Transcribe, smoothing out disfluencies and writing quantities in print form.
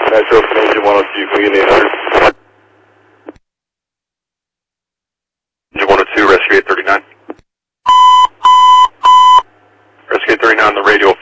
Metro from engine 102, can we get 800? Engine 102, rescue 839. Rescue 839 on the radio